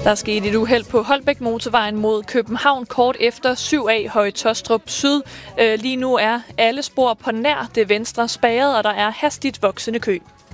Der skete et uheld på Holbæk Motorvejen mod København kort efter 7A Høje Taastrup Syd. Lige nu er alle spor på nær det venstre spærret, og der er hastigt voksende kø.